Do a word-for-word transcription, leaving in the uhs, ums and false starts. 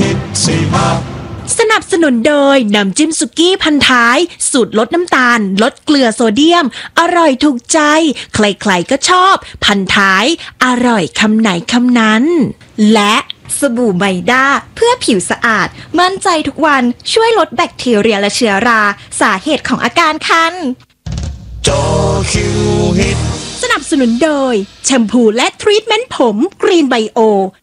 ฮิตซีมาสนับสนุนโดยน้ำจิ้มสุกี้พันท้ายสูตรลดน้ำตาลลดเกลือโซเดียมอร่อยถูกใจใครๆก็ชอบพันท้ายอร่อยคำไหนคำนั้นและสบู่ไมด้าเพื่อผิวสะอาดมั่นใจทุกวันช่วยลดแบคทีเรียและเชื้อราสาเหตุของอาการคันโจคิวฮิตสนับสนุนโดยแชมพูและทรีทเมนต์ผมกรีนไบโอ